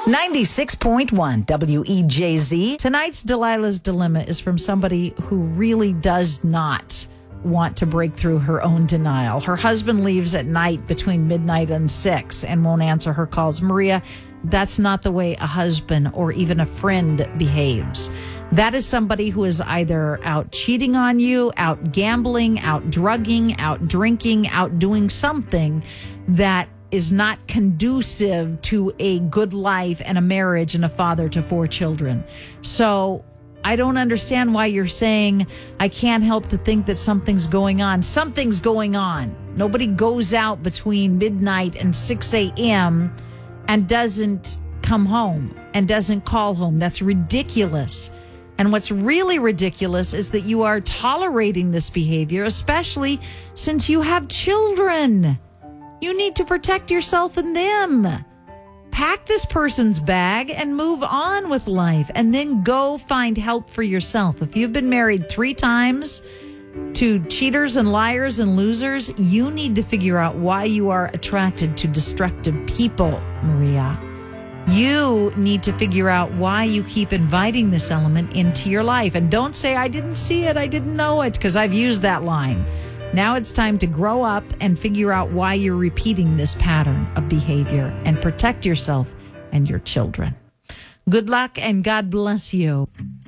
96.1 WEJZ. Tonight's Delilah's Dilemma is from somebody who really does not want to break through her own denial. Her husband leaves at night between midnight and 6 and won't answer her calls. Maria, that's not the way a husband or even a friend behaves. That is somebody who is either out cheating on you, out gambling, out drugging, out drinking, out doing something that is not conducive to a good life and a marriage and a father to 4 children. So I don't understand why you're saying, I can't help to think that something's going on. Something's going on. Nobody goes out between midnight and 6 a.m. and doesn't come home and doesn't call home. That's ridiculous. And what's really ridiculous is that you are tolerating this behavior, especially since you have children. You need to protect yourself and them. Pack this person's bag and move on with life, and then go find help for yourself. If you've been married 3 times to cheaters and liars and losers, you need to figure out why you are attracted to destructive people, Maria. You need to figure out why you keep inviting this element into your life. And don't say, I didn't see it, I didn't know it, because I've used that line. Now it's time to grow up and figure out why you're repeating this pattern of behavior and protect yourself and your children. Good luck and God bless you.